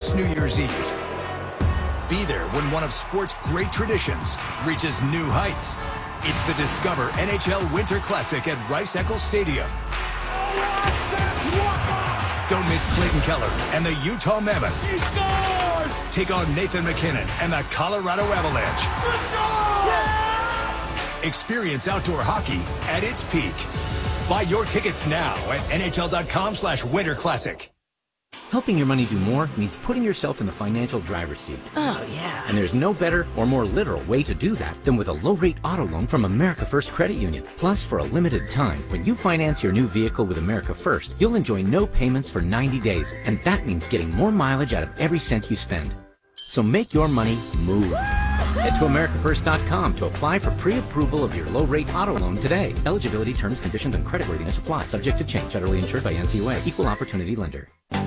this New Year's Eve. Be there when one of sport's great traditions reaches new heights. It's the Discover NHL Winter Classic at Rice-Eccles Stadium. Don't miss Clayton Keller and the Utah Mammoth. He scores! Take on Nathan MacKinnon and the Colorado Avalanche. Experience outdoor hockey at its peak. Buy your tickets now at NHL.com/Winter Classic. Helping your money do more means putting yourself in the financial driver's seat. Oh, yeah. And there's no better or more literal way to do that than with a low-rate auto loan from America First Credit Union. Plus, for a limited time, when you finance your new vehicle with America First, you'll enjoy no payments for 90 days. And that means getting more mileage out of every cent you spend. So make your money move. Head to AmericaFirst.com to apply for pre-approval of your low-rate auto loan today. Eligibility, terms, conditions, and creditworthiness apply. Subject to change. Federally insured by NCUA. Equal Opportunity Lender.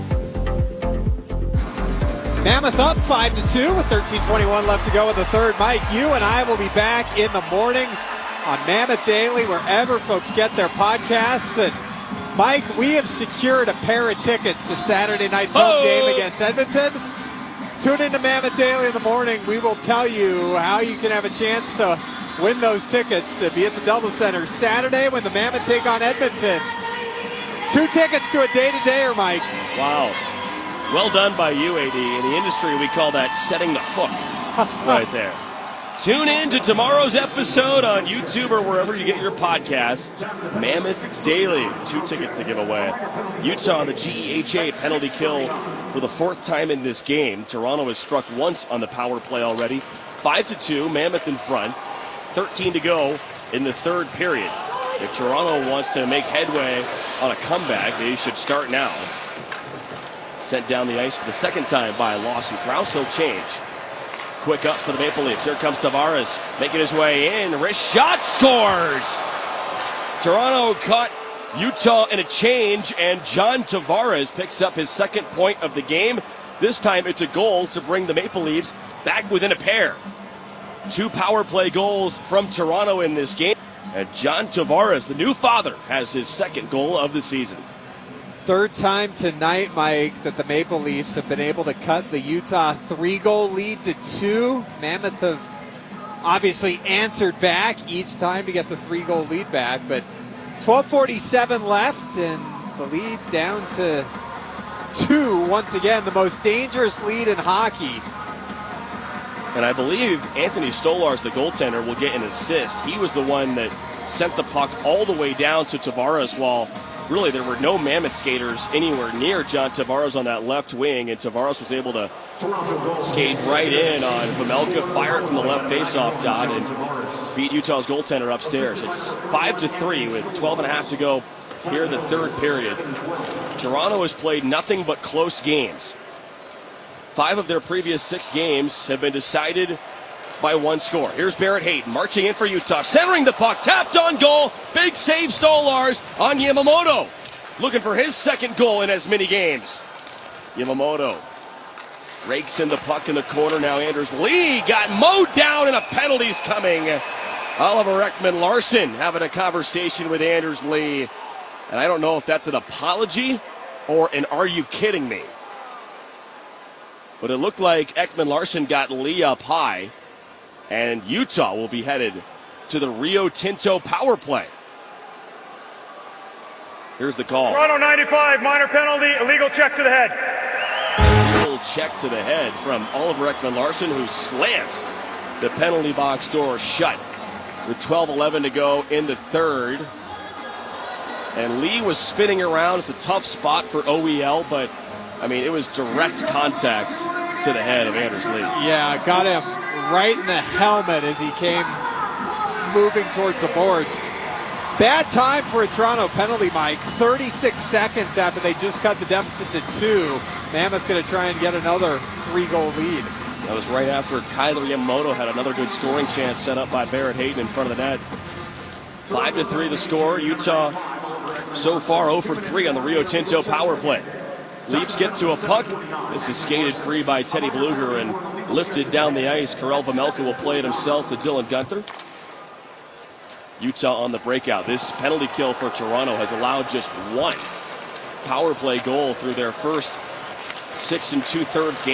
Mammoth up 5-2 with 13:21 left to go in the third. Mike, you and I will be back in the morning on Mammoth Daily, wherever folks get their podcasts. And Mike, we have secured a pair of tickets to Saturday night's home game against Edmonton. Tune into Mammoth Daily in the morning. We will tell you how you can have a chance to win those tickets to be at the Delta Center Saturday when the Mammoth take on Edmonton. 2 tickets to a day-to-dayer, Mike. Wow. Well done by you, AD. In the industry, we call that setting the hook right there. Tune in to tomorrow's episode on YouTube or wherever you get your podcasts. Mammoth Daily. 2 tickets to give away. Utah, the GEHA penalty kill for the 4th time in this game. Toronto has struck once on the power play already. 5-2, Mammoth in front. 13 to go in the third period. If Toronto wants to make headway on a comeback, they should start now. Sent down the ice for the second time by Lawson Crouse. He'll change. Quick up for the Maple Leafs. Here comes Tavares making his way in. Wrist shot, scores! Toronto caught Utah in a change, and John Tavares picks up his 2nd point of the game. This time it's a goal to bring the Maple Leafs back within a pair. 2 power play goals from Toronto in this game. And John Tavares, the new father, has his 2nd goal of the season. 3rd time tonight, Mike, that the Maple Leafs have been able to cut the Utah 3-goal lead to 2. Mammoth have obviously answered back each time to get the 3-goal lead back, but 12:47 left and the lead down to 2. Once again, the most dangerous lead in hockey. And I believe Anthony Stolarz, the goaltender, will get an assist. He was the one that sent the puck all the way down to Tavares, while really there were no Mammoth skaters anywhere near John Tavares on that left wing, and Tavares was able to skate right in on Vejmelka, fired from the left faceoff dot, and beat Utah's goaltender upstairs. It's 5-3 with 12.5 to go here in the third period. Toronto has played nothing but close games. 5 of their previous 6 games have been decided by 1 score. Here's Barrett Hayton marching in for Utah, centering the puck, tapped on goal, big save Stolarz on Yamamoto, looking for his 2nd goal in as many games. Yamamoto rakes in the puck in the corner. Now Anders Lee got mowed down and a penalty's coming. Oliver Ekman-Larsson having a conversation with Anders Lee, and I don't know if that's an apology or an "are you kidding me?" But it looked like Ekman-Larsson got Lee up high, and Utah will be headed to the Rio Tinto power play. Here's the call. Toronto 95, minor penalty, illegal check to the head. Illegal check to the head from Oliver Ekman-Larsson, who slams the penalty box door shut with 12:11 to go in the third. And Lee was spinning around. It's a tough spot for OEL, but I mean, it was direct contact to the head of Anders Lee. Yeah, got him right in the helmet as he came moving towards the boards. Bad time for a Toronto penalty, Mike. 36 seconds after they just cut the deficit to 2. Mammoth going to try and get another 3-goal lead. That was right after Kyler Yamamoto had another good scoring chance set up by Barrett Hayton in front of the net. 5-3 the score. Utah so far 0 for 3 on the Rio Tinto power play. Leafs get to a puck. This is skated free by Teddy Bluger and lifted down the ice. Karel Vejmelka will play it himself to Dylan Guenther. Utah on the breakout. This penalty kill for Toronto has allowed just 1 power play goal through their first 6 2/3 game.